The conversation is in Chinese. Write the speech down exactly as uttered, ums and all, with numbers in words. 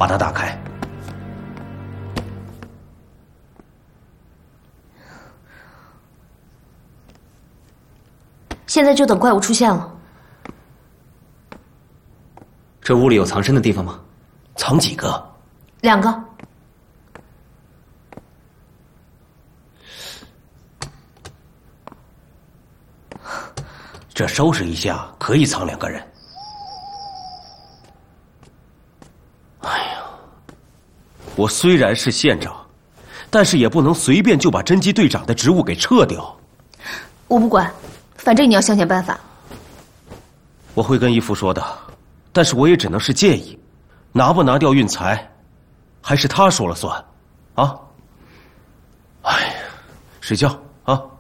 把它打开。 现在就等怪物出现了。 这屋里有藏身的地方吗？藏几个？ 两个。 这收拾一下可以藏两个人。哎呀，我虽然是县长，但是也不能随便就把侦缉队长的职务给撤掉。 我不管，反正你要想想办法。 我会跟义父说的，但是我也只能是建议，拿不拿掉运财，还是他说了算，啊？哎呀，睡觉啊。